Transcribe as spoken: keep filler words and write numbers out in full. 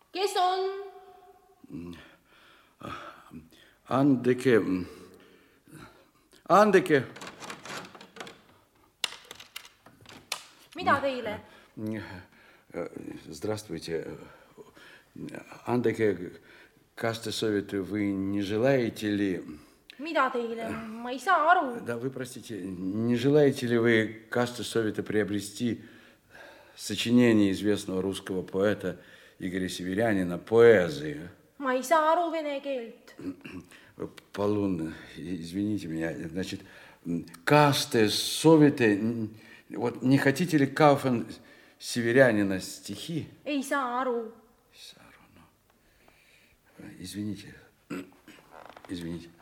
Kes on? Andeke. Andeke. Mida teile? Здравствуйте. Andeke, kas te soovite, вы не желаете ли... Mida teile? Ma ei saa aru. Да, вы простите, не желаете ли вы, kas te soovite, приобрести сочинение известного русского поэта Игоря Северянина «Поэзия»? Ma ei saa aru vene keelt. Palun, извините меня, значит, kas te soovite, вот не хотите ли Кауфман Северянина стихи? Ei saa aru. Извините, извините.